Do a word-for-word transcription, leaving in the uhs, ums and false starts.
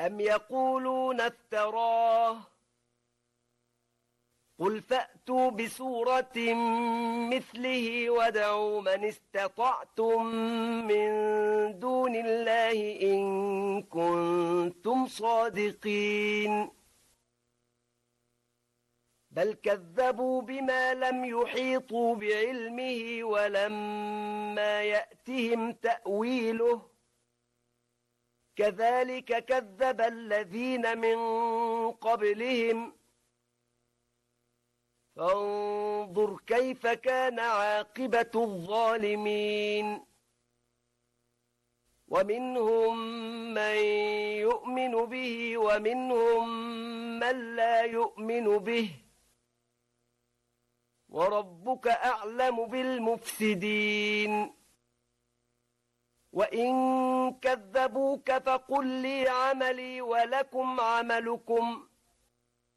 أم يقولون افتراه قل فأتوا بسورة مثله وادعوا من استطعتم من دون الله إن كنتم صادقين بل كذبوا بما لم يحيطوا بعلمه ولما يأتهم تأويله كذلك كذب الذين من قبلهم فانظر كيف كان عاقبة الظالمين ومنهم من يؤمن به ومنهم من لا يؤمن به وربك أعلم بالمفسدين وإن كذبوك فقل لي عملي ولكم عملكم